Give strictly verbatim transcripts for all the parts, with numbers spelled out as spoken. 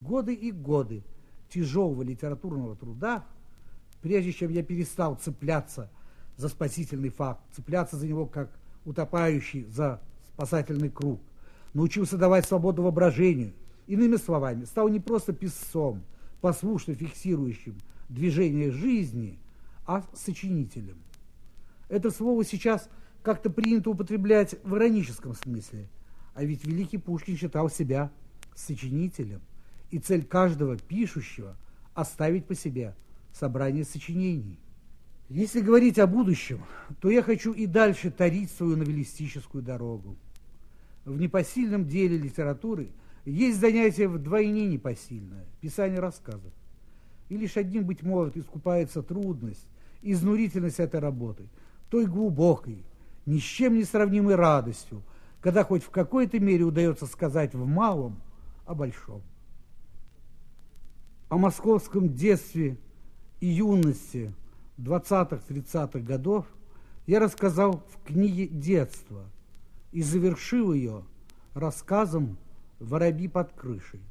годы и годы тяжелого литературного труда, прежде чем я перестал цепляться за спасительный факт, цепляться за него как утопающий за спасательный круг, научился давать свободу воображению. Иными словами, стал не просто писцом, послушно фиксирующим движение жизни, а сочинителем. Это слово сейчас как-то принято употреблять в ироническом смысле, а ведь великий Пушкин считал себя сочинителем, и цель каждого пишущего – оставить по себе собрание сочинений. Если говорить о будущем, то я хочу и дальше тарить свою новеллистическую дорогу. В непосильном деле литературы есть занятие вдвойне непосильное – писание рассказов. И лишь одним, быть может, искупается трудность, изнурительность этой работы, той глубокой, ни с чем не сравнимой радостью, когда хоть в какой-то мере удается сказать в малом о большом. О московском детстве и юности двадцатых-тридцатых годов я рассказал в книге «Детство» и завершил ее рассказом «Воробьи под крышей».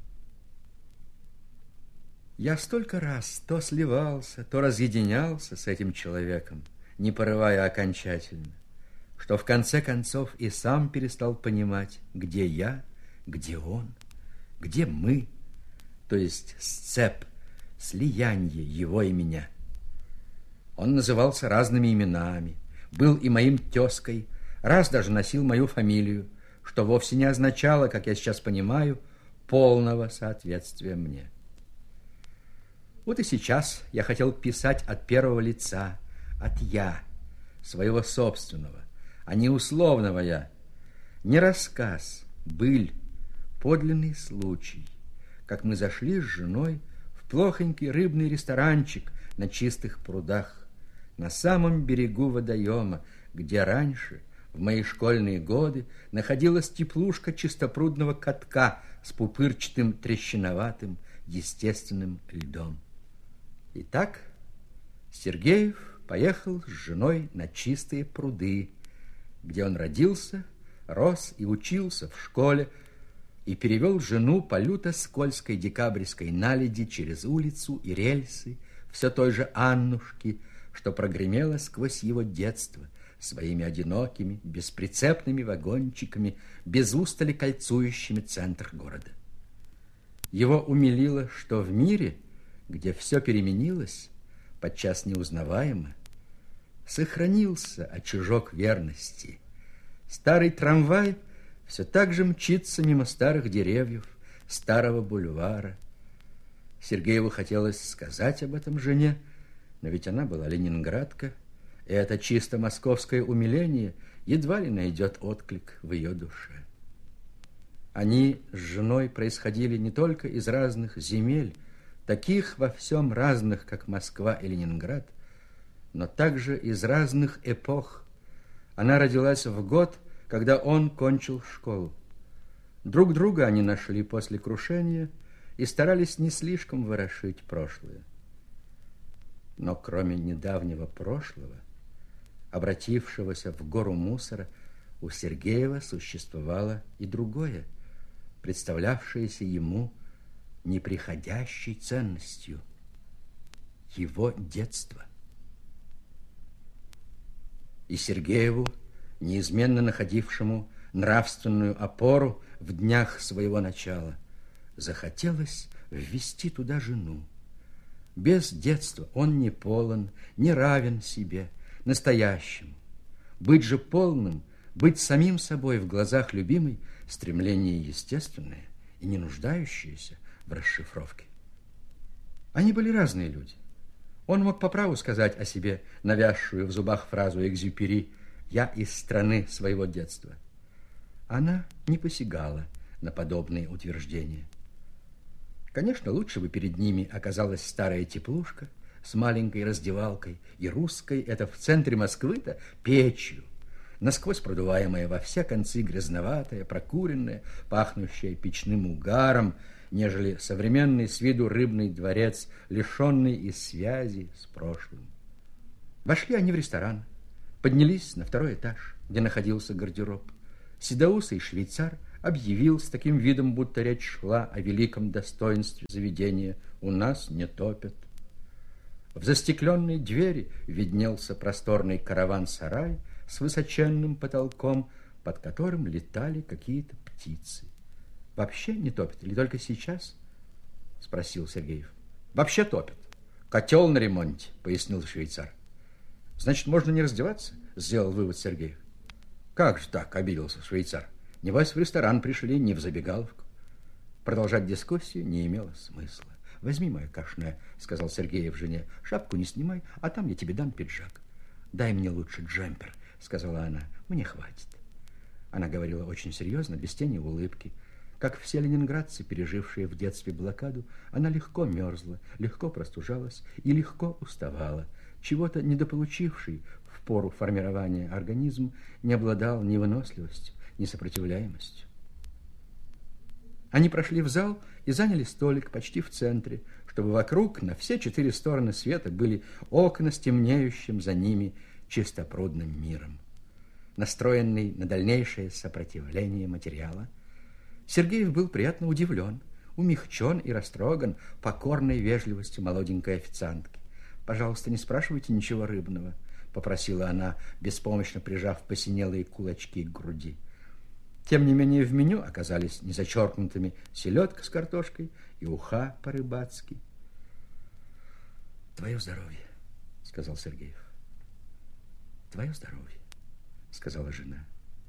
Я столько раз то сливался, то разъединялся с этим человеком, не порывая окончательно, что в конце концов и сам перестал понимать, где я, где он, где мы, то есть сцеп, слияние его и меня. Он назывался разными именами, был и моим тезкой, раз даже носил мою фамилию, что вовсе не означало, как я сейчас понимаю, полного соответствия мне. Вот и сейчас я хотел писать от первого лица, от «я», своего собственного, а не условного «я». Не рассказ, быль, подлинный случай, как мы зашли с женой в плохонький рыбный ресторанчик на чистых прудах, на самом берегу водоема, где раньше, в мои школьные годы, находилась теплушка чистопрудного катка с пупырчатым трещиноватым естественным льдом. Итак, Сергеев поехал с женой на чистые пруды, где он родился, рос и учился в школе, и перевел жену по люто-скользкой декабрьской наледи через улицу и рельсы все той же Аннушки, что прогремело сквозь его детство своими одинокими, бесприцепными вагончиками, без устали кольцующими центр города. Его умилило, что в мире, где все переменилось, подчас неузнаваемо, сохранился очажок верности. Старый трамвай все так же мчится мимо старых деревьев, старого бульвара. Сергееву хотелось сказать об этом жене, но ведь она была ленинградка, и это чисто московское умиление едва ли найдет отклик в ее душе. Они с женой происходили не только из разных земель, таких во всем разных, как Москва и Ленинград, но также из разных эпох. Она родилась в год, когда он кончил школу. Друг друга они нашли после крушения и старались не слишком ворошить прошлое. Но кроме недавнего прошлого, обратившегося в гору мусора, у Сергеева существовало и другое, представлявшееся ему неприходящей ценностью – его детство. И Сергееву, неизменно находившему нравственную опору в днях своего начала, захотелось ввести туда жену. Без детства он не полон, не равен себе, настоящему. Быть же полным, быть самим собой в глазах любимой – стремление естественное и не нуждающееся в расшифровке. Они были разные люди. Он мог по праву сказать о себе навязшую в зубах фразу Экзюпери «Я из страны своего детства». Она не посягала на подобные утверждения. Конечно, лучше бы перед ними оказалась старая теплушка с маленькой раздевалкой, и русской, это в центре Москвы-то, печью, насквозь продуваемая во все концы грязноватая, прокуренная, пахнущая печным угаром, нежели современный с виду рыбный дворец, лишенный и связи с прошлым. Вошли они в ресторан, поднялись на второй этаж, где находился гардероб. Седоусый швейцар объявил с таким видом, будто речь шла о великом достоинстве заведения: «У нас не топят». В застекленной двери виднелся просторный караван-сарай с высоченным потолком, под которым летали какие-то птицы. «Вообще не топят или только сейчас?» — спросил Сергеев. «Вообще топят. Котел на ремонте», — пояснил швейцар. «Значит, можно не раздеваться?» — сделал вывод Сергеев. «Как же так?» — обиделся швейцар. «Небось, в ресторан пришли, не в забегаловку». Продолжать дискуссию не имело смысла. «Возьми мое кашне», — сказал Сергеев жене. «Шапку не снимай, а там я тебе дам пиджак». «Дай мне лучше джемпер», — сказала она. «Мне хватит». Она говорила очень серьезно, без тени улыбки. Как все ленинградцы, пережившие в детстве блокаду, она легко мерзла, легко простужалась и легко уставала. Чего-то недополучивший в пору формирования организм не обладал ни выносливостью, ни сопротивляемостью. Они прошли в зал и заняли столик почти в центре, чтобы вокруг на все четыре стороны света были окна с темнеющим за ними чистопрудным миром. Настроенный на дальнейшее сопротивление материала, Сергеев был приятно удивлен, умягчен и растроган покорной вежливостью молоденькой официантки. «Пожалуйста, не спрашивайте ничего рыбного», — попросила она, беспомощно прижав посинелые кулачки к груди. Тем не менее в меню оказались незачеркнутыми селедка с картошкой и уха по-рыбацки. «Твое здоровье», — сказал Сергеев. «Твое здоровье», — сказала жена.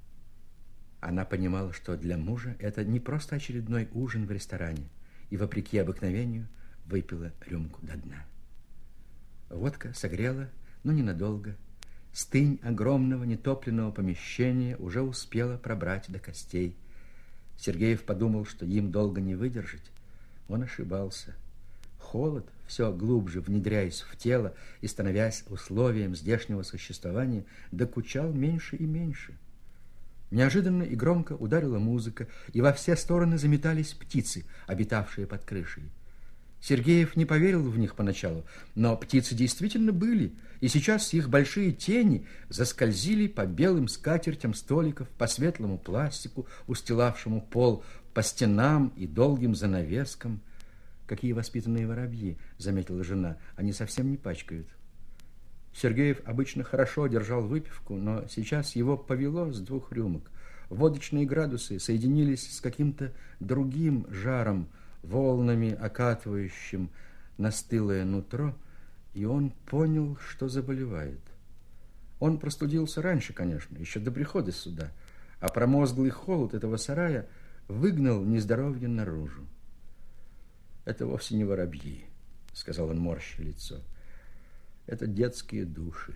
Она понимала, что для мужа это не просто очередной ужин в ресторане, и, вопреки обыкновению, выпила рюмку до дна. Водка согрела, но ненадолго. Стынь огромного нетопленного помещения уже успела пробрать до костей. Сергеев подумал, что им долго не выдержать. Он ошибался. Холод, все глубже внедряясь в тело и становясь условием здешнего существования, докучал меньше и меньше. Неожиданно и громко ударила музыка, и во все стороны заметались птицы, обитавшие под крышей. Сергеев не поверил в них поначалу, но птицы действительно были, и сейчас их большие тени заскользили по белым скатертям столиков, по светлому пластику, устилавшему пол, по стенам и долгим занавескам. «Какие воспитанные воробьи», — заметила жена, — «они совсем не пачкают». Сергеев обычно хорошо держал выпивку, но сейчас его повело с двух рюмок. Водочные градусы соединились с каким-то другим жаром, волнами окатывающим настылое нутро, и он понял, что заболевает. Он простудился раньше, конечно, еще до прихода сюда, а промозглый холод этого сарая выгнал нездоровье наружу. «Это вовсе не воробьи», — сказал он, морща лицо. «Это детские души.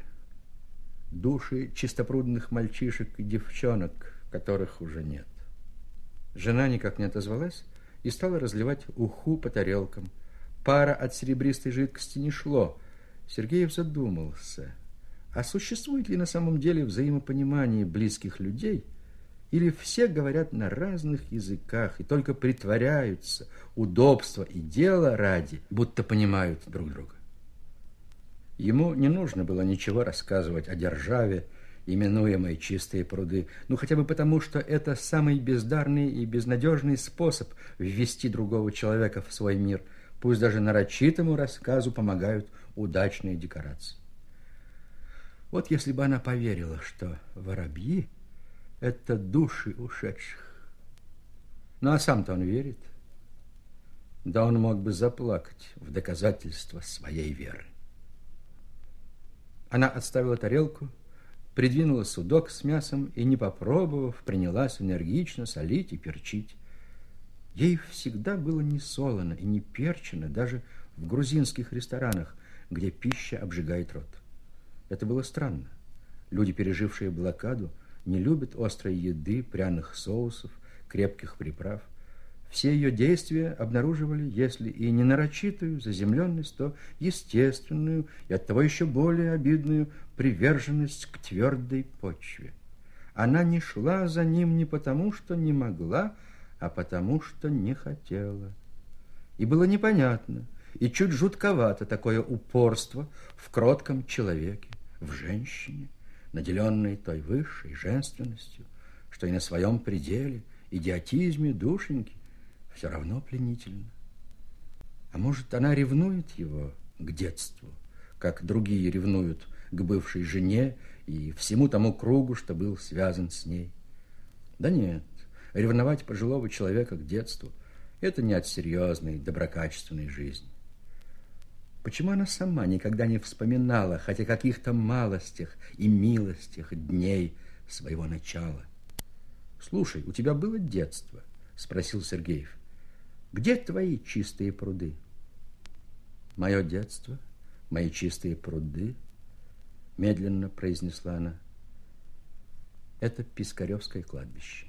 Души чистопрудных мальчишек и девчонок, которых уже нет». Жена никак не отозвалась и стала разливать уху по тарелкам. Пара от серебристой жидкости не шло. Сергеев задумался, а существует ли на самом деле взаимопонимание близких людей, или все говорят на разных языках и только притворяются удобства и дела ради, будто понимают друг друга. Ему не нужно было ничего рассказывать о державе, именуемой «Чистые пруды», ну хотя бы потому, что это самый бездарный и безнадежный способ ввести другого человека в свой мир, пусть даже нарочитому рассказу помогают удачные декорации. Вот если бы она поверила, что воробьи — это души ушедших. Ну а сам-то он верит. Да он мог бы заплакать в доказательство своей веры. Она отставила тарелку, придвинула судок с мясом и, не попробовав, принялась энергично солить и перчить. Ей всегда было не солоно и не перчено, даже в грузинских ресторанах, где пища обжигает рот. Это было странно. Люди, пережившие блокаду, не любят острой еды, пряных соусов, крепких приправ. Все ее действия обнаруживали, если и не нарочитую заземленность, то естественную и оттого еще более обидную приверженность к твердой почве. Она не шла за ним не потому, что не могла, а потому, что не хотела. И было непонятно, и чуть жутковато такое упорство в кротком человеке, в женщине, наделенной той высшей женственностью, что и на своем пределе, идиотизме душеньки все равно пленительно. А может, она ревнует его к детству, как другие ревнуют к бывшей жене и всему тому кругу, что был связан с ней? Да нет, ревновать пожилого человека к детству – это не от серьезной, доброкачественной жизни. Почему она сама никогда не вспоминала хоть о каких-то малостях и милостях дней своего начала? «Слушай, у тебя было детство?» – спросил Сергеев. «Где твои чистые пруды?» «Мое детство, мои чистые пруды», – медленно произнесла она. «Это Пискаревское кладбище».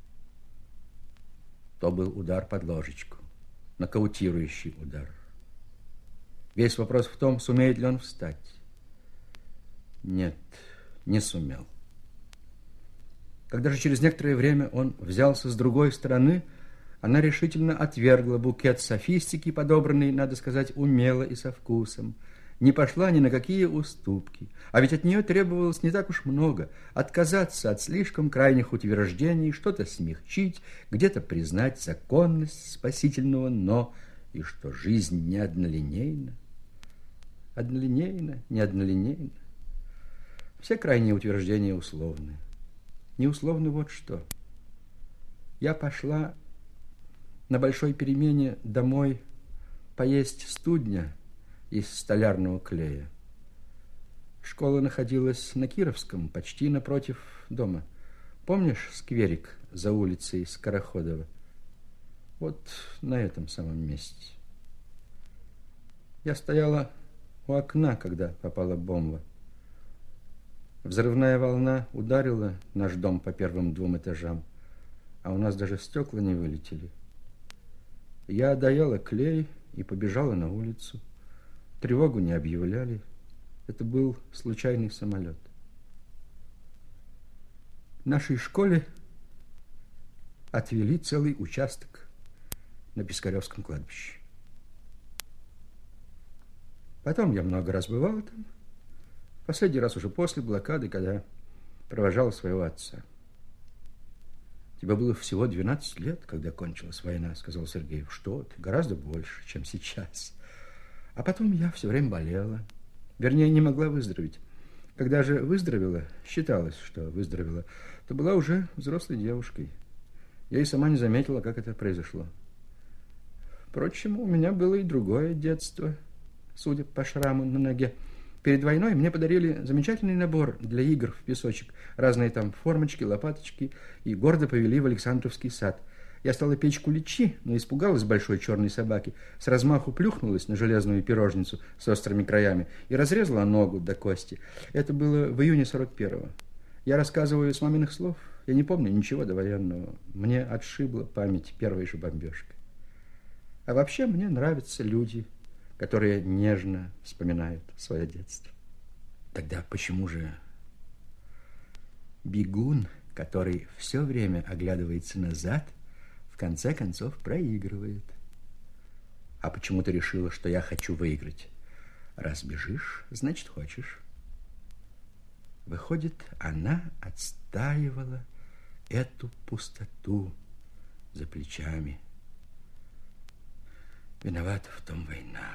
То был удар под ложечку, нокаутирующий удар. Весь вопрос в том, сумеет ли он встать. Нет, не сумел. Когда же через некоторое время он взялся с другой стороны, она решительно отвергла букет софистики, подобранный, надо сказать, умело и со вкусом. Не пошла ни на какие уступки, а ведь от нее требовалось не так уж много. Отказаться от слишком крайних утверждений, что-то смягчить, где-то признать законность спасительного «но», и что жизнь не однолинейна. Однолинейна, не однолинейна. Все крайние утверждения условны. Не условно вот что. Я пошла на большой перемене домой поесть студня из столярного клея. Школа находилась на Кировском, почти напротив дома. Помнишь скверик за улицей Скороходова? Вот на этом самом месте. Я стояла у окна, когда попала бомба. Взрывная волна ударила наш дом по первым двум этажам, а у нас даже стекла не вылетели. Я доела клей и побежала на улицу. Тревогу не объявляли. Это был случайный самолет. Нашей школе отвели целый участок на Пискаревском кладбище. Потом я много раз бывал там. Последний раз уже после блокады, когда провожал своего отца. Тебе было всего двенадцать лет, когда кончилась война, сказал Сергеев. Что ты, гораздо больше, чем сейчас. А потом я все время болела. Вернее, не могла выздороветь. Когда же выздоровела, считалось, что выздоровела, то была уже взрослой девушкой. Я и сама не заметила, как это произошло. Впрочем, у меня было и другое детство, судя по шраму на ноге. Перед войной мне подарили замечательный набор для игр в песочек. Разные там формочки, лопаточки. И гордо повели в Александровский сад. Я стала печь куличи, но испугалась большой черной собаки. С размаху плюхнулась на железную пирожницу с острыми краями и разрезала ногу до кости. Это было в июне сорок первого. Я рассказываю с маминых слов. Я не помню ничего довоенного. Мне отшибла память первой же бомбежкой. А вообще мне нравятся люди, которые нежно вспоминают свое детство. Тогда почему же бегун, который все время оглядывается назад, в конце концов проигрывает? А почему ты решила, что я хочу выиграть? Раз бежишь, значит, хочешь. Выходит, она отстаивала эту пустоту за плечами. Виновата в том война.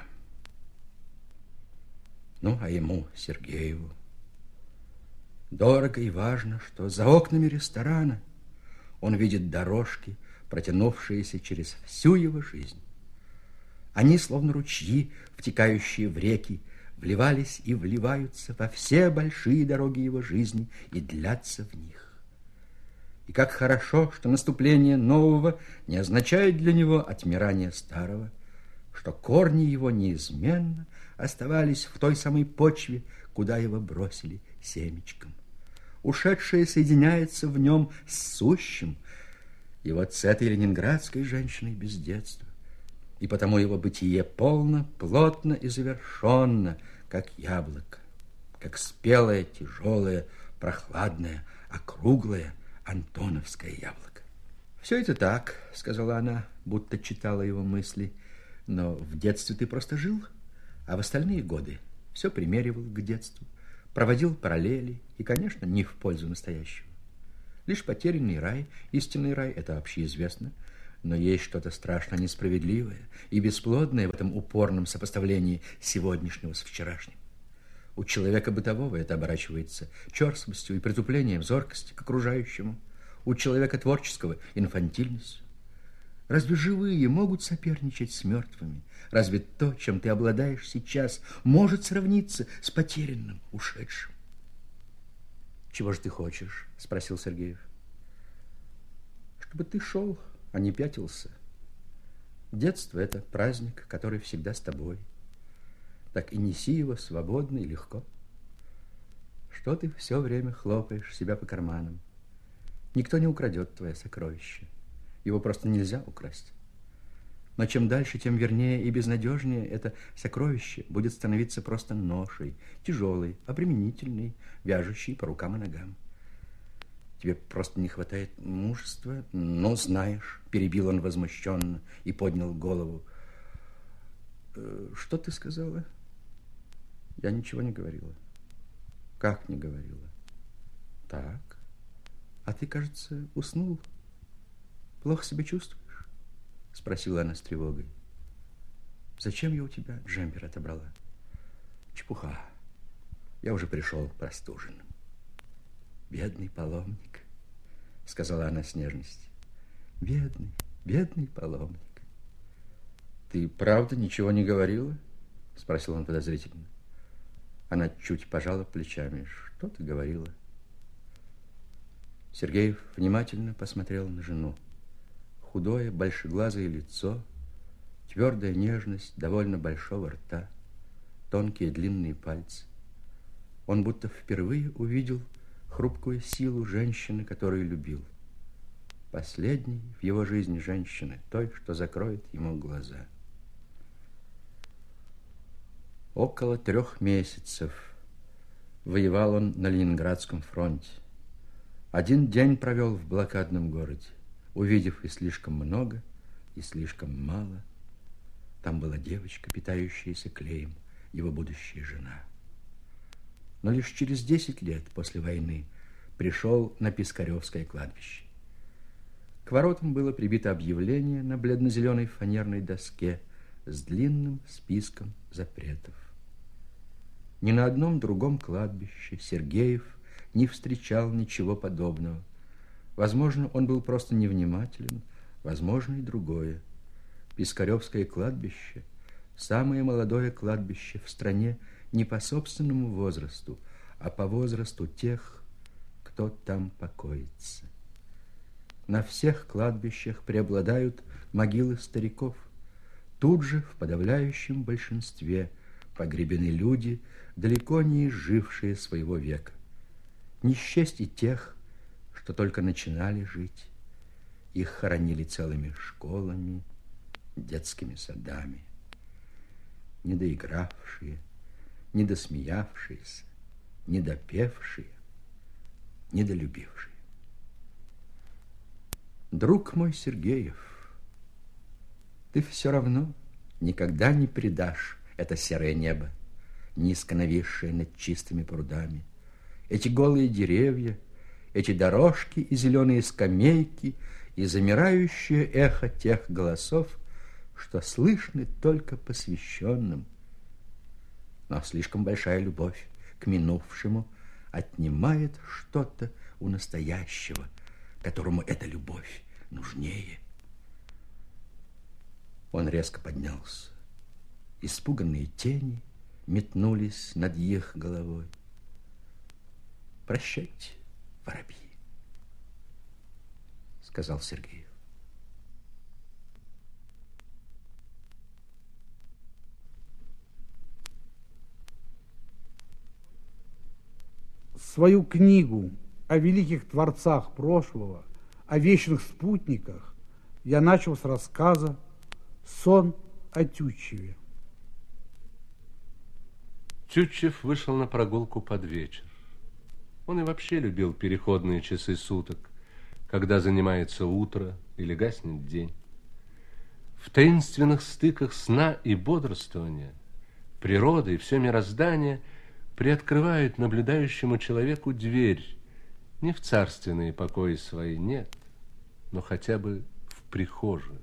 Ну, а ему, Сергееву, дорого и важно, что за окнами ресторана он видит дорожки, протянувшиеся через всю его жизнь. Они, словно ручьи, втекающие в реки, вливались и вливаются во все большие дороги его жизни и длятся в них. И как хорошо, что наступление нового не означает для него отмирание старого, что корни его неизменно оставались в той самой почве, куда его бросили семечком. Ушедшее соединяется в нем с сущим, и вот с этой ленинградской женщиной без детства. И потому его бытие полно, плотно и завершенно, как яблоко, как спелое, тяжелое, прохладное, округлое антоновское яблоко. «Все это так», — сказала она, будто читала его мысли, «но в детстве ты просто жил, а в остальные годы все примеривал к детству, проводил параллели и, конечно, не в пользу настоящего. Лишь потерянный рай, истинный рай, это общеизвестно. Но есть что-то страшно несправедливое и бесплодное в этом упорном сопоставлении сегодняшнего с вчерашним. У человека бытового это оборачивается черствостью и притуплением зоркости к окружающему. У человека творческого – инфантильностью. Разве живые могут соперничать с мертвыми? Разве то, чем ты обладаешь сейчас, может сравниться с потерянным, ушедшим? «Чего же ты хочешь?» – спросил Сергеев. «Чтобы ты шел, а не пятился. Детство – это праздник, который всегда с тобой. Так и неси его свободно и легко. Что ты все время хлопаешь себя по карманам? Никто не украдет твое сокровище. Его просто нельзя украсть. Но чем дальше, тем вернее и безнадежнее это сокровище будет становиться просто ношей, тяжелой, обременительной, вяжущей по рукам и ногам. Тебе просто не хватает мужества, но знаешь, перебил он возмущенно и поднял голову. Что ты сказала? Я ничего не говорила. Как не говорила? Так. А ты, кажется, уснул. Плохо себя чувствуешь? Спросила она с тревогой. Зачем я у тебя джемпер отобрала? Чепуха. Я уже пришел простуженным. Бедный паломник, сказала она с нежностью. Бедный, бедный паломник. Ты правда ничего не говорила? Спросил он подозрительно. Она чуть пожала плечами. Что ты говорила? Сергеев внимательно посмотрел на жену. Худое, большеглазое лицо, твердая нежность довольно большого рта, тонкие длинные пальцы. Он будто впервые увидел хрупкую силу женщины, которую любил. Последней в его жизни женщины, той, что закроет ему глаза. Около трех месяцев воевал он на Ленинградском фронте. Один день провел в блокадном городе, увидев и слишком много, и слишком мало. Там была девочка, питающаяся клеем, его будущая жена. Но лишь через десять лет после войны пришел на Пискаревское кладбище. К воротам было прибито объявление на бледно-зеленой фанерной доске с длинным списком запретов. Ни на одном другом кладбище Сергеев не встречал ничего подобного. Возможно, он был просто невнимателен, возможно, и другое. Пискаревское кладбище – самое молодое кладбище в стране не по собственному возрасту, а по возрасту тех, кто там покоится. На всех кладбищах преобладают могилы стариков. Тут же, в подавляющем большинстве, погребены люди, далеко не изжившие своего века. Не счесть и тех, что только начинали жить. Их хоронили целыми школами, детскими садами. Недоигравшие, недосмеявшиеся, недопевшие, недолюбившие. Друг мой Сергеев, ты все равно никогда не предашь это серое небо, низко нависшее над чистыми прудами, эти голые деревья, эти дорожки и зеленые скамейки и замирающее эхо тех голосов, что слышны только посвященным. Но слишком большая любовь к минувшему отнимает что-то у настоящего, которому эта любовь нужнее. Он резко поднялся. Испуганные тени метнулись над их головой. Прощайте, воробьи, сказал Сергеев. Свою книгу о великих творцах прошлого, о вечных спутниках я начал с рассказа «Сон о Тютчеве». Тютчев вышел на прогулку под вечер. Он и вообще любил переходные часы суток, когда занимается утро или гаснет день. В таинственных стыках сна и бодрствования природа и все мироздание приоткрывают наблюдающему человеку дверь Не в царственные покои свои, нет, но хотя бы в прихожую.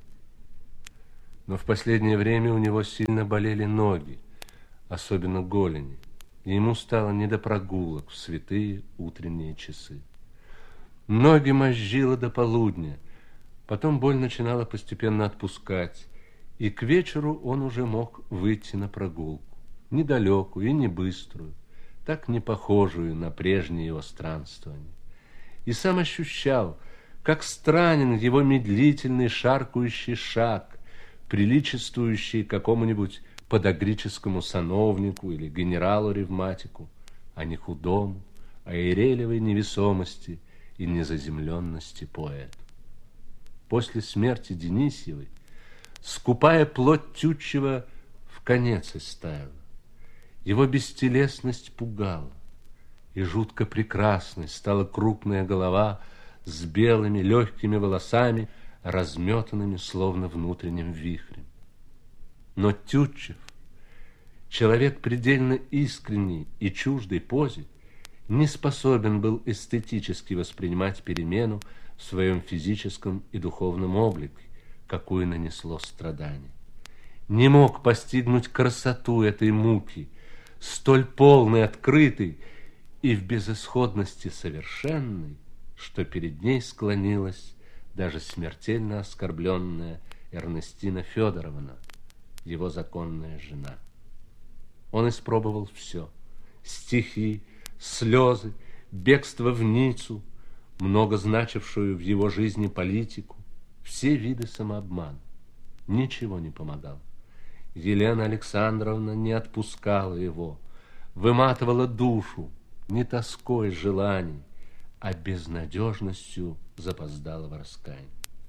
Но в последнее время у него сильно болели ноги, особенно голени, и ему стало не до прогулок в святые утренние часы. Ноги мозжило до полудня, потом боль начинала постепенно отпускать, и к вечеру он уже мог выйти на прогулку, недалекую и не быструю, так не похожую на прежние его странствования. И сам ощущал, как странен его медлительный шаркающий шаг, приличествующий какому-нибудь подагрическому сановнику или генералу-ревматику, а не худому, аэрелевой невесомости и незаземленности поэту. После смерти Денисьевой скупая плоть Тютчева в конец истаяла. Его бестелесность пугала, и жутко прекрасной стала крупная голова с белыми легкими волосами, разметанными словно внутренним вихрем. Но Тютчев, человек предельно искренний и чуждой позе, не способен был эстетически воспринимать перемену в своем физическом и духовном облике, какую нанесло страдание. Не мог постигнуть красоту этой муки, столь полной, открытой и в безысходности совершенной, что перед ней склонилась даже смертельно оскорбленная Эрнестина Федоровна, его законная жена. Он испробовал все: стихи, слезы, бегство в Ниццу, много значившую в его жизни политику, все виды самообмана. Ничего не помогало. Елена Александровна не отпускала его, выматывала душу не тоской желаний, а безнадежностью запоздалого раскаяния.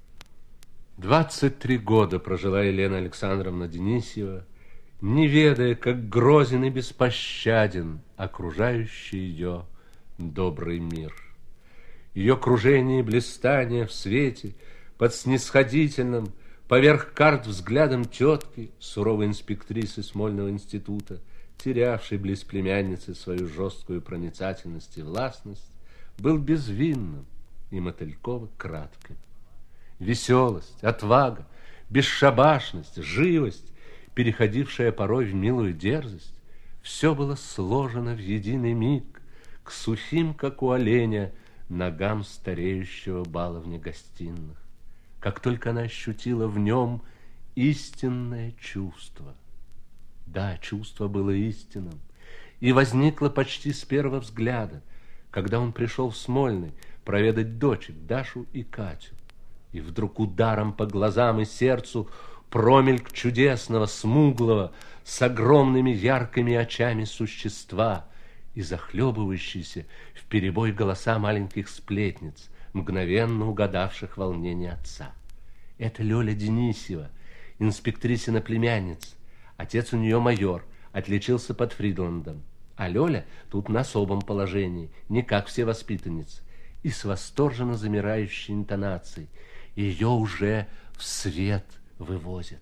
Двадцать три года прожила Елена Александровна Денисьева, не ведая, как грозен и беспощаден окружающий ее добрый мир. Ее кружение и блистание в свете под снисходительным, поверх карт взглядом тетки, суровой инспектрисы Смольного института, терявшей близ племянницы свою жесткую проницательность и властность, был безвинным и мотыльково кратким. Веселость, отвага, бесшабашность, живость, переходившая порой в милую дерзость, все было сложено в единый миг к сухим, как у оленя, ногам стареющего баловня гостиных. Как только она ощутила в нем истинное чувство. Да, чувство было истинным, и возникло почти с первого взгляда, когда он пришел в Смольный проведать дочек Дашу и Катю. И вдруг ударом по глазам и сердцу промельк чудесного, смуглого, с огромными яркими очами существа и захлебывающиеся вперебой голоса маленьких сплетниц, мгновенно угадавших волнение отца. Это Лёля Денисьева, инспектрисина племянница. Отец у нее майор, отличился под Фридландом. А Лёля тут на особом положении, не как все воспитанницы. И с восторженно замирающей интонацией: ее уже в свет вывозят.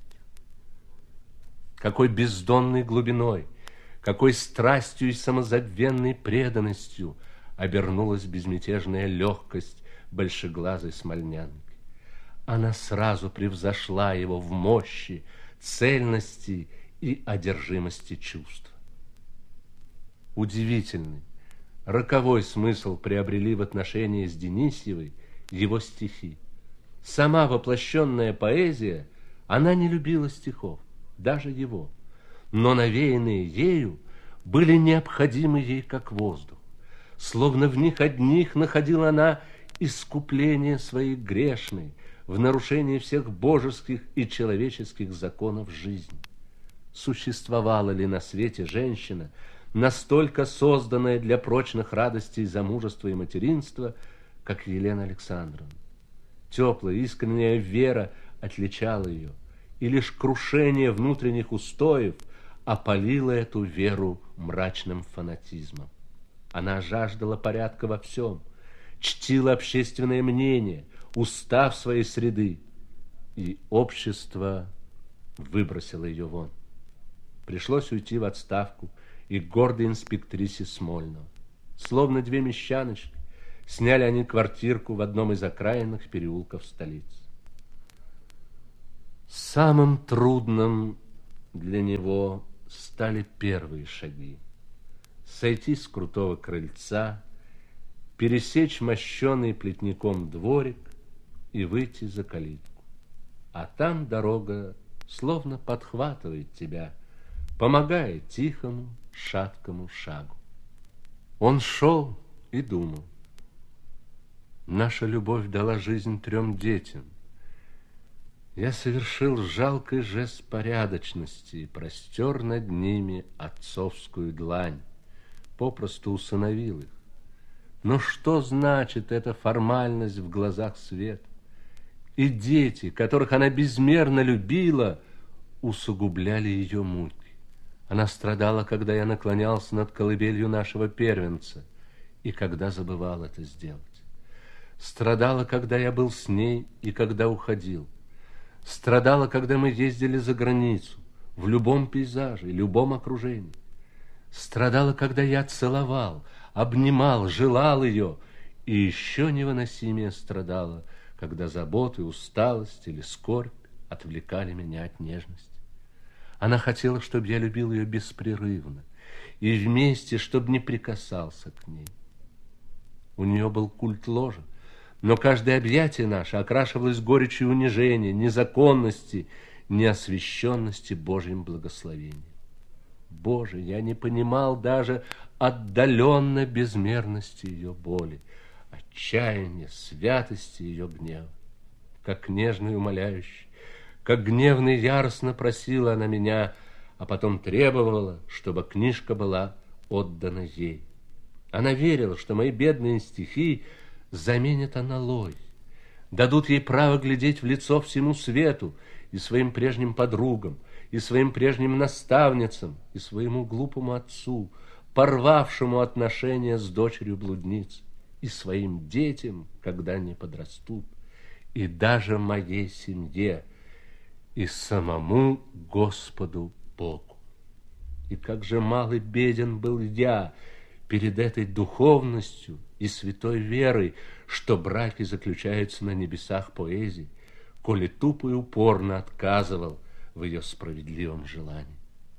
Какой бездонной глубиной, какой страстью и самозабвенной преданностью обернулась безмятежная легкость большеглазой смольнянки. Она сразу превзошла его в мощи, цельности и одержимости чувств. Удивительный, роковой смысл приобрели в отношении с Денисьевой его стихи. Сама воплощенная поэзия, она не любила стихов, даже его, но навеянные ею были необходимы ей как воздух. Словно в них одних находила она искупление своей грешной, в нарушении всех божеских и человеческих законов жизни. Существовала ли на свете женщина, настолько созданная для прочных радостей замужества и материнства, как Елена Александровна? Теплая, искренняя вера отличала ее, и лишь крушение внутренних устоев опалило эту веру мрачным фанатизмом. Она жаждала порядка во всем, чтила общественное мнение, устав своей среды, и общество выбросило ее вон. Пришлось уйти в отставку и к гордой инспектрисе Смольного. Словно две мещаночки, сняли они квартирку в одном из окраинных переулков столицы. Самым трудным для него стали первые шаги. Сойти с крутого крыльца, пересечь мощеный плетником дворик и выйти за калитку. А там дорога словно подхватывает тебя, помогая тихому, шаткому шагу. Он шел и думал. Наша любовь дала жизнь трем детям. Я совершил жалкий жест порядочности и простер над ними отцовскую длань, попросту усыновил их. Но что значит эта формальность в глазах света? И дети, которых она безмерно любила, усугубляли ее муки. Она страдала, когда я наклонялся над колыбелью нашего первенца, и когда забывал это сделать. Страдала, когда я был с ней и когда уходил. Страдала, когда мы ездили за границу, в любом пейзаже, любом окружении. Страдала, когда я целовал, обнимал, желал ее, и еще невыносимее страдала, когда заботы, усталость или скорбь отвлекали меня от нежности. Она хотела, чтобы я любил ее беспрерывно и вместе, чтобы не прикасался к ней. У нее был культ ложа, но каждое объятие наше окрашивалось горечью унижения, незаконности, неосвященности Божьим благословением. Боже, я не понимал даже отдаленно безмерности ее боли, отчаяния, святости ее гнева. Как нежный умоляющий, как гневно и яростно просила она меня, а потом требовала, чтобы книжка была отдана ей. Она верила, что мои бедные стихи заменят аналой, дадут ей право глядеть в лицо всему свету, и своим прежним подругам, и своим прежним наставницам, и своему глупому отцу, порвавшему отношения с дочерью блудниц, и своим детям, когда они подрастут, и даже моей семье, и самому Господу Богу. И как же мал и беден был я перед этой духовностью и святой верой, что браки заключаются на небесах поэзии, коли тупо и упорно отказывал в ее справедливом желании.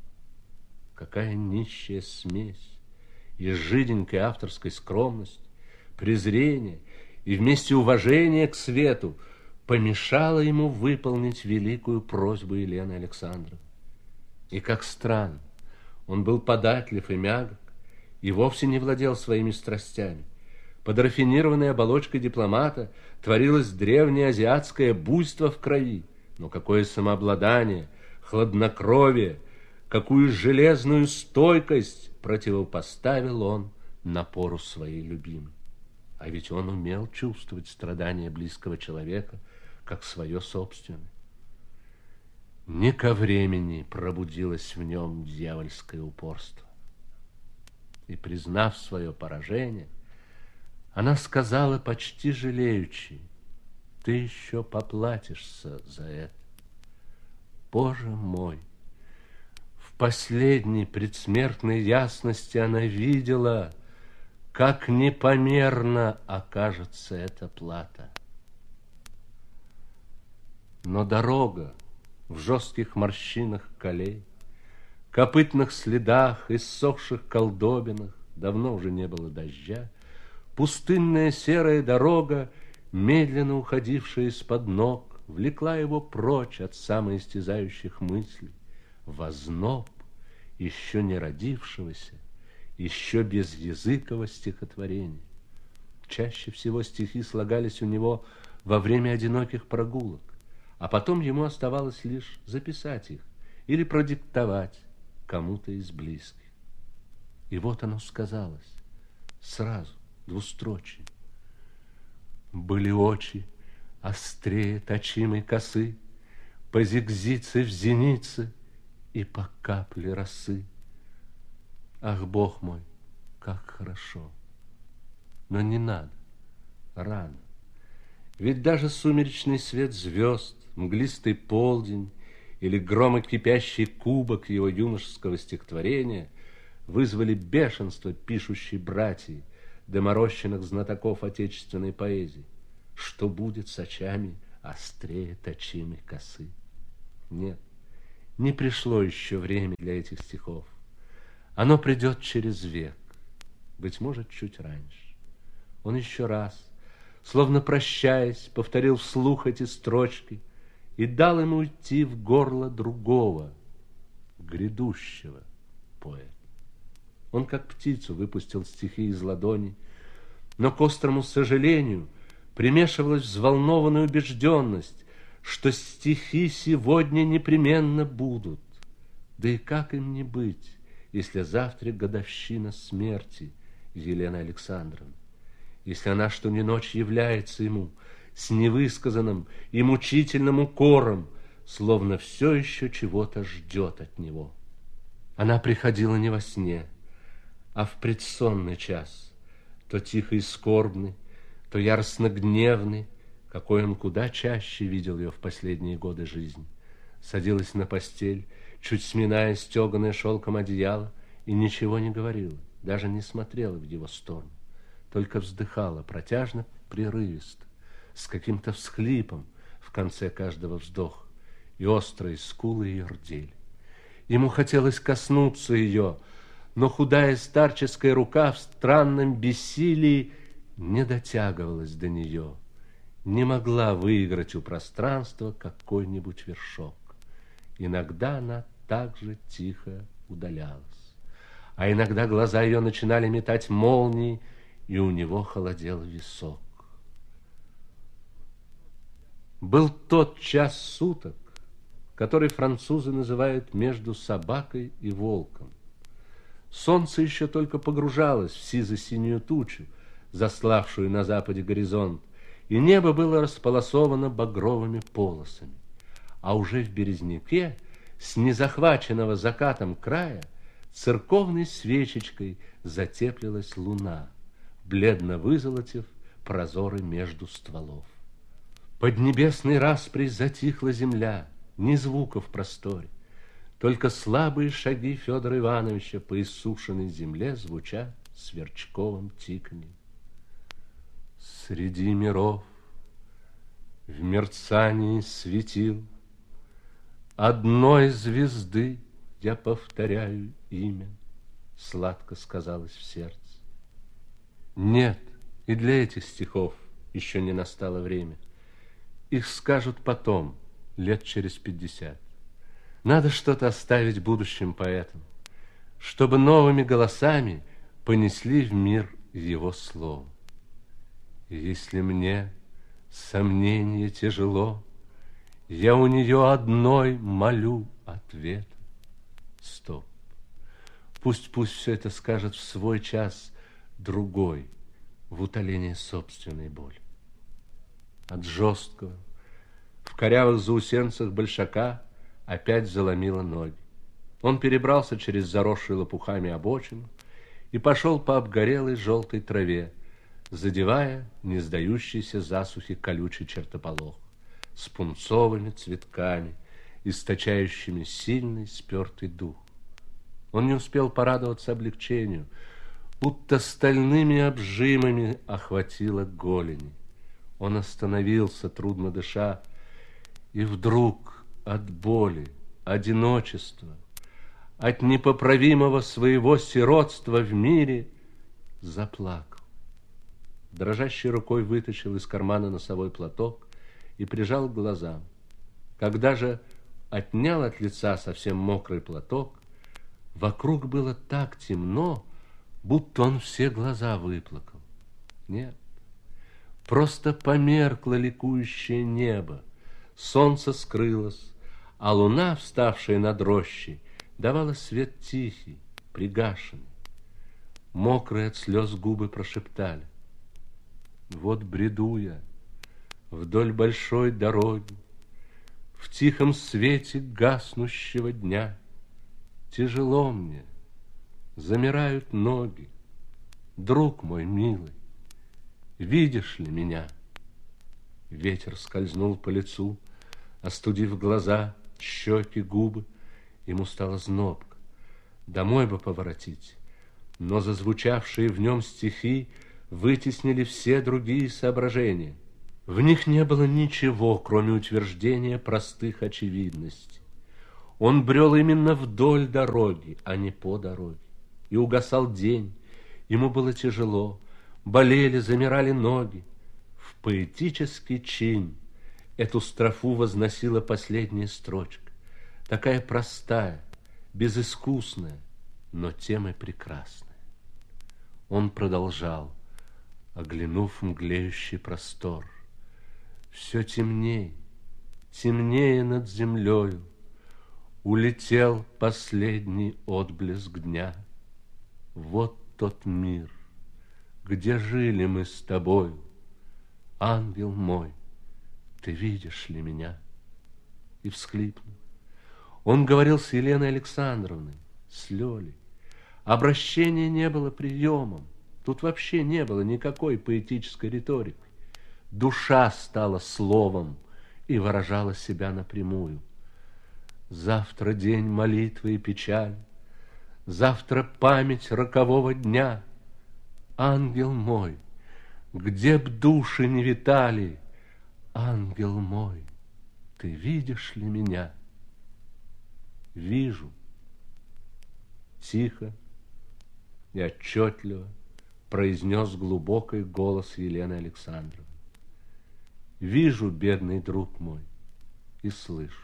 Какая нищая смесь из жиденькой авторской скромности, презрения и вместе уважения к свету помешало ему выполнить великую просьбу Елены Александровны. И как странно, он был податлив и мягок, и вовсе не владел своими страстями. Под рафинированной оболочкой дипломата творилось древнее азиатское буйство в крови, но какое самообладание, хладнокровие, какую железную стойкость противопоставил он напору своей любимой. А ведь он умел чувствовать страдания близкого человека, как свое собственное. Не ко времени пробудилось в нем дьявольское упорство. И, признав свое поражение, она сказала почти жалеючи: ты еще поплатишься за это. Боже мой! В последней предсмертной ясности она видела, как непомерно окажется эта плата. Но дорога в жестких морщинах колей, копытных следах, иссохших колдобинах, давно уже не было дождя, пустынная серая дорога, медленно уходившая из-под ног, влекла его прочь от самоистязающих мыслей, в озноб еще не родившегося, еще безязыкового стихотворения. Чаще всего стихи слагались у него во время одиноких прогулок, а потом ему оставалось лишь записать их или продиктовать кому-то из близких. И вот оно сказалось сразу, двустрочие. Были очи острее точимой косы, по зигзице в зенице и по капле росы. Ах, Бог мой, как хорошо! Но не надо, рано. Ведь даже сумеречный свет звезд, мглистый полдень или громокипящий кубок его юношеского стихотворения вызвали бешенство пишущей братьи, доморощенных знатоков отечественной поэзии. Что будет с очами острее точимой косы? Нет, не пришло еще время для этих стихов. Оно придет через век, быть может, чуть раньше. Он еще раз, словно прощаясь, повторил вслух эти строчки и дал им уйти в горло другого, грядущего поэта. Он, как птицу, выпустил стихи из ладони, но к острому сожалению примешивалась взволнованная убежденность, что стихи сегодня непременно будут. Да и как им не быть, если завтра годовщина смерти Елены Александровны, если она что ни ночь является ему с невысказанным и мучительным укором, словно все еще чего-то ждет от него. Она приходила не во сне, а в предсонный час, то тихо и скорбный, то яростно гневный, какой он куда чаще видел ее в последние годы жизни. Садилась на постель, чуть сминая стеганое шелком одеяло, и ничего не говорила, даже не смотрела в его сторону, только вздыхала протяжно, прерывисто, с каким-то всхлипом в конце каждого вздоха, и острые скулы ее рдели. Ему хотелось коснуться ее, но худая старческая рука в странном бессилии не дотягивалась до нее, не могла выиграть у пространства какой-нибудь вершок. Иногда она также тихо удалялась, а иногда глаза ее начинали метать молнии, и у него холодел висок. Был тот час суток, который французы называют между собакой и волком. Солнце еще только погружалось в сизо-синюю тучу, заславшую на западе горизонт, и небо было располосовано багровыми полосами. А уже в Березняке, с незахваченного закатом края, церковной свечечкой затеплилась луна, бледно вызолотив прозоры между стволов. Под небесной распрей затихла земля, ни звука в просторе, только слабые шаги Федора Ивановича по иссушенной земле звучат сверчковым тиканьем. Среди миров в мерцании светил одной звезды, я повторяю имя, сладко сказалось в сердце. Нет, и для этих стихов еще не настало время. Их скажут потом, лет через пятьдесят. Надо что-то оставить будущим поэтам, чтобы новыми голосами понесли в мир его слово. Если мне сомнение тяжело, я у нее одной молю ответ. Стоп. Пусть, пусть все это скажет в свой час другой, в утолении собственной боли. От жесткого, в корявых заусенцах большака опять заломило ноги. Он перебрался через заросшую лопухами обочину и пошел по обгорелой желтой траве, задевая не сдающийся засухи колючий чертополох с пунцовыми цветками, источающими сильный спертый дух. Он не успел порадоваться облегчению, будто стальными обжимами охватило голени. Он остановился, трудно дыша, и вдруг от боли, одиночества, от непоправимого своего сиротства в мире заплакал. Дрожащей рукой вытащил из кармана носовой платок и прижал к глазам. Когда же отнял от лица совсем мокрый платок, вокруг было так темно, будто он все глаза выплакал. Нет, просто померкло ликующее небо, солнце скрылось, а луна, вставшая над рощей, давала свет тихий, пригашенный. Мокрые от слез губы прошептали: вот бреду я вдоль большой дороги, в тихом свете гаснущего дня. Тяжело мне, замирают ноги, друг мой милый, видишь ли меня? Ветер скользнул по лицу, остудив глаза, щеки, губы. Ему стало знобко. Домой бы поворотить, но зазвучавшие в нем стихи вытеснили все другие соображения. В них не было ничего, кроме утверждения простых очевидностей. Он брел именно вдоль дороги, а не по дороге. И угасал день, ему было тяжело, болели, замирали ноги. В поэтический чин эту строфу возносила последняя строчка, такая простая, безыскусная, но тем и прекрасная. Он продолжал, оглянув мглеющий простор. Все темней, темнее над землею улетел последний отблеск дня. Вот тот мир, где жили мы с тобою, ангел мой, ты видишь ли меня? И всхлипнул. Он говорил с Еленой Александровной, с Лёлей. Обращение не было приемом. Тут вообще не было никакой поэтической риторики. Душа стала словом и выражала себя напрямую. Завтра день молитвы и печаль, завтра память рокового дня. Ангел мой, где б души не витали, ангел мой, ты видишь ли меня? Вижу. Тихо и отчетливо произнес глубокий голос Елены Александровны. Вижу, бедный друг мой, и слышу.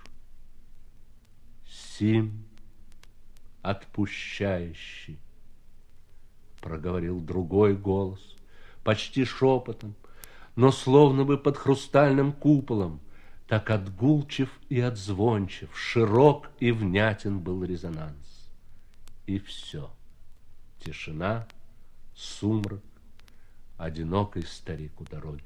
Сим отпущающий, проговорил другой голос, почти шепотом, но словно бы под хрустальным куполом, так отгулчив и отзвончив, широк и внятен был резонанс. И все. Тишина, сумрак, одинокий старик у дороги.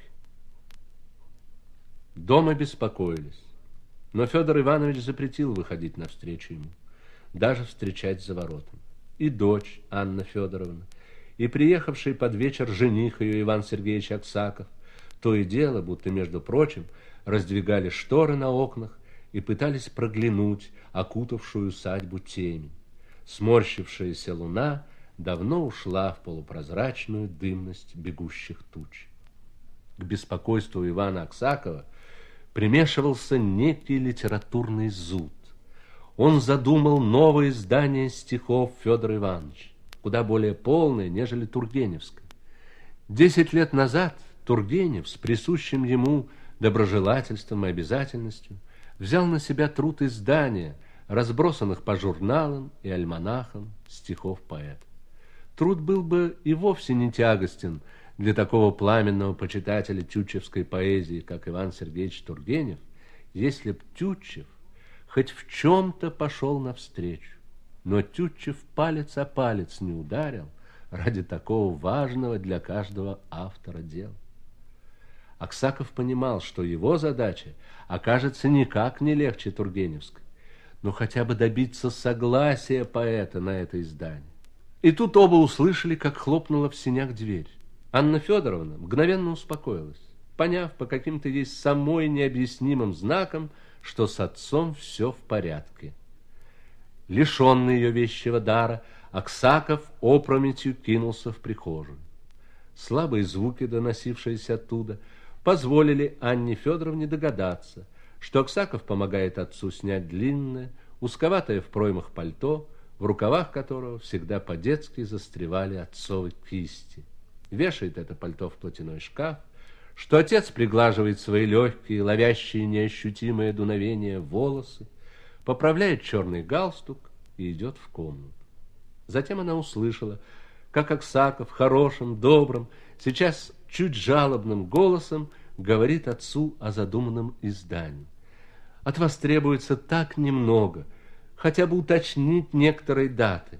Дома беспокоились, но Федор Иванович запретил выходить навстречу ему, даже встречать за воротами. И дочь Анна Федоровна, и приехавший под вечер жених ее Иван Сергеевич Аксаков, то и дело, будто между прочим, раздвигали шторы на окнах и пытались проглянуть окутавшую усадьбу темень. Сморщившаяся луна давно ушла в полупрозрачную дымность бегущих туч. К беспокойству Ивана Аксакова примешивался некий литературный зуд. Он задумал новое издание стихов Федора Ивановича, куда более полное, нежели Тургеневское. Десять лет назад Тургенев с присущим ему доброжелательством и обязательностью взял на себя труд издания, разбросанных по журналам и альманахам стихов поэта. Труд был бы и вовсе не тягостен для такого пламенного почитателя тютчевской поэзии, как Иван Сергеевич Тургенев, если б Тютчев хоть в чем-то пошел навстречу. Но Тютчев палец о палец не ударил ради такого важного для каждого автора дела. Аксаков понимал, что его задача окажется никак не легче тургеневской, но хотя бы добиться согласия поэта на это издание. И тут оба услышали, как хлопнула в сенях дверь. Анна Федоровна мгновенно успокоилась, поняв по каким-то ей самой необъяснимым знакам, что с отцом все в порядке. Лишенный ее вещего дара, Аксаков опрометью кинулся в прихожую. Слабые звуки, доносившиеся оттуда, позволили Анне Федоровне догадаться, что Аксаков помогает отцу снять длинное, узковатое в проймах пальто, в рукавах которого всегда по-детски застревали отцовы кисти. Вешает это пальто в платяной шкаф, что отец приглаживает свои легкие, ловящие неощутимое дуновение волосы, поправляет черный галстук и идет в комнату. Затем она услышала, как Аксаков хорошим, добрым, сейчас чуть жалобным голосом говорит отцу о задуманном издании. От вас требуется так немного, хотя бы уточнить некоторые даты.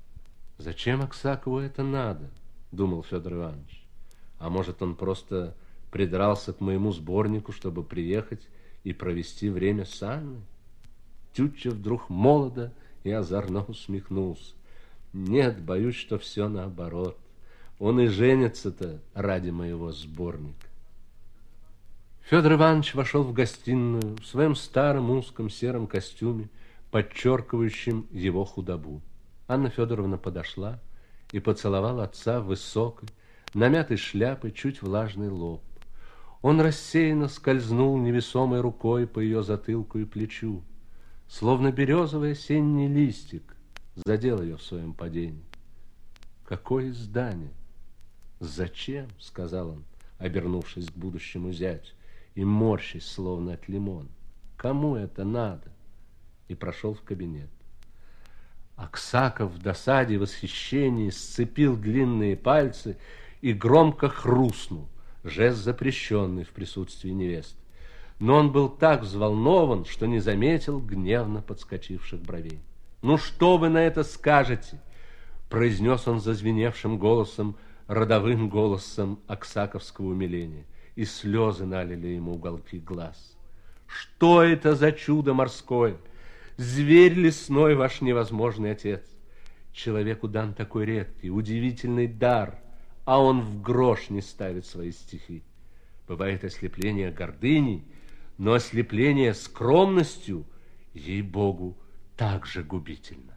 Зачем Аксакову это надо, думал Федор Иванович. А может, он просто придрался к моему сборнику, чтобы приехать и провести время с Анной? Тютчев вдруг молодо и озорно усмехнулся. Нет, боюсь, что все наоборот. Он и женится-то ради моего сборника. Федор Иванович вошел в гостиную в своем старом узком сером костюме, подчеркивающем его худобу. Анна Федоровна подошла и поцеловала отца в высокой, намятой шляпы чуть влажный лоб. Он рассеянно скользнул невесомой рукой по ее затылку и плечу, словно березовый осенний листик задел ее в своем падении. Какое издание! Зачем? — сказал он, обернувшись к будущему зятю и морщась, словно от лимона. Кому это надо? И прошел в кабинет. Аксаков в досаде и восхищении сцепил длинные пальцы и громко хрустнул, жест запрещенный в присутствии невесты. Но он был так взволнован, что не заметил гневно подскочивших бровей. «Ну что вы на это скажете?» — произнес он зазвеневшим голосом, родовым голосом аксаковского умиления, и слезы налили ему уголки глаз. «Что это за чудо морское? Зверь лесной ваш невозможный отец. Человеку дан такой редкий, удивительный дар, а он в грош не ставит свои стихи. Бывает ослепление гордыней, но ослепление скромностью, ей-богу, так же губительно.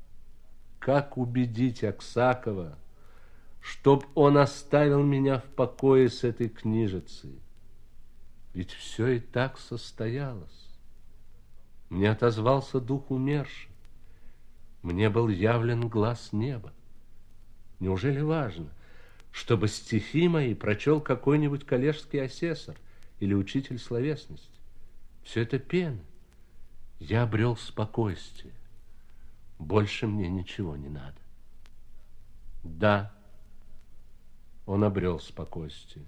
Как убедить Аксакова, чтоб он оставил меня в покое с этой книжицей? Ведь все и так состоялось. Мне отозвался дух умерший, мне был явлен глаз неба. Неужели важно, чтобы стихи мои прочел какой-нибудь коллежский асессор или учитель словесности? Все это пена. Я обрел спокойствие. Больше мне ничего не надо. Да, он обрел спокойствие.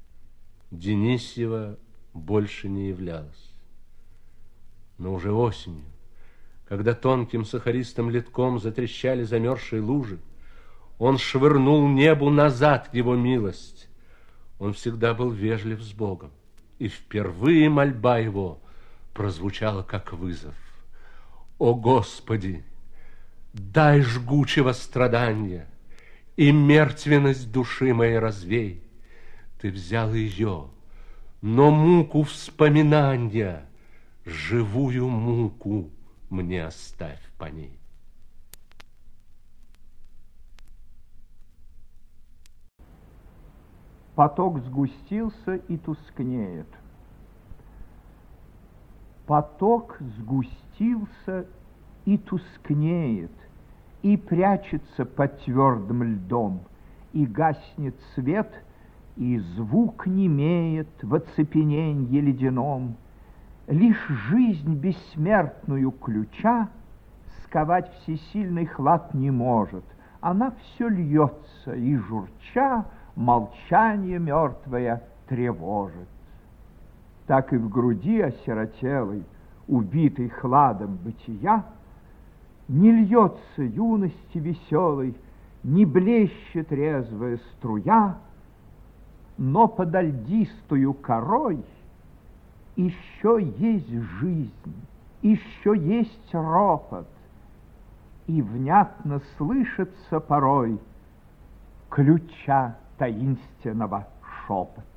Денисьева больше не являлась. Но уже осенью, когда тонким сахаристым литком затрещали замерзшие лужи, он швырнул небу назад его милость. Он всегда был вежлив с Богом, и впервые мольба его прозвучала как вызов. «О Господи, дай жгучего страдания, и мертвенность души моей развей. Ты взял ее, но муку вспоминания, живую муку мне оставь по ней». Поток сгустился и тускнеет. Поток сгустился и тускнеет, и прячется под твердым льдом, и гаснет свет, и звук немеет в оцепененье ледяном. Лишь жизнь бессмертную ключа сковать всесильный хлад не может. Она все льется, и журча молчание мертвое тревожит. Так и в груди осиротелой, убитой хладом бытия, не льется юности веселой, не блещет резвая струя, но подо льдистою корой еще есть жизнь, еще есть ропот, и внятно слышится порой ключа таинственного шепот.